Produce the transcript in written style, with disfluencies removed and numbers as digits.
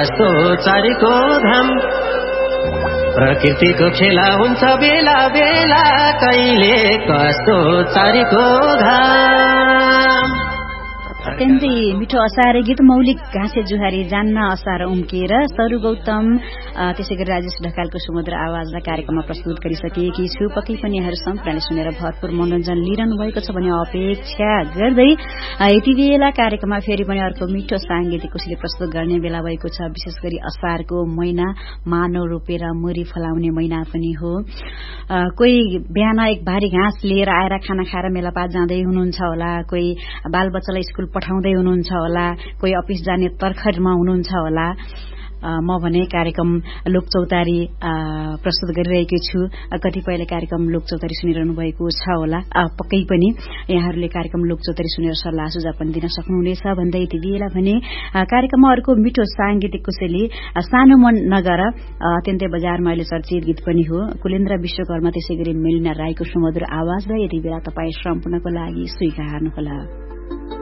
कस्तो चारीको घाम प्रकृतिको खेला हुन्छ बेला बेला कहिले कस्तो चारीको घाम। अत्यन्तै मिठो असारे गीत मौलिक घाँसे जुहारी जान्न असार उम्किएर सरु गौतम त्यसै गरी राजेश ढकालको सुमधुर आवाजलाई कार्यक्रममा प्रस्तुत गरिसकेकी छु। पक्कै पनि यहाँहरू सम्पूर्णले सुनेर भरपूर मनोरञ्जन लिइरहनु भएको छ भन्ने अपेक्षा गर्दै यति बेला कार्यक्रममा फेरि पनि अर्को मिठो साङ्गीतिक कोशीले प्रस्तुत गर्ने बेला भएको छ। विशेष गरी असारको महिना मानव रोपेर मुरी फलाउने महिना पनि हो। कोही बिहान एक भारी घाँस लिएर आएर खाना खाएर मेलापात जाँदै हुनुहुन्छ होला, कोही बालबच्चालाई स्कुल पठाउँदै हुनुहुन्छ होला, कोही अफिस जाने तर्खरमा हुनुहुन्छ होला। म भने कार्यक्रम लोकचौतारी प्रस्तुत गरिरहेकी छु। कतिपयले कार्यक्रम लोकचौतारी सुनिरहनु भएको छ होला। पक्कै पनि यहाँहरूले कार्यक्रम लोकचौतारी सुनेर सल्लाह सुझाव पनि दिन सक्नुहुनेछ भन्दै यति बेला भने कार्यक्रममा अर्को मिठो साङ्गीतिक कोसेली सानो मन नगर अत्यन्तै बजारमा अहिले चर्चित गीत पनि हो। कुलेन्द्र विश्वकर्मा त्यसै गरी मेलिना राईको सुमधुर आवाजलाई यति बेला तपाईँ सम्पूर्णको लागि स्वीकार्नुहोला।